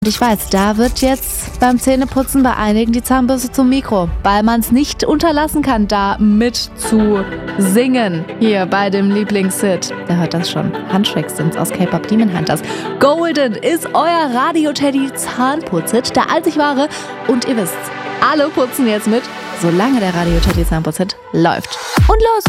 Und ich weiß, da wird jetzt beim Zähneputzen bei einigen die Zahnbürste zum Mikro, weil man es nicht unterlassen kann, da mit zu singen. Hier bei dem Lieblingshit. Der hört das schon. Handshake sind's aus K-Pop Demon Hunters. Golden ist euer Radio-Teddy Zahnputzhit, der einzig wahre. Und ihr wisst's, alle putzen jetzt mit, solange der Radio-Teddy Zahnputzhit läuft. Und los!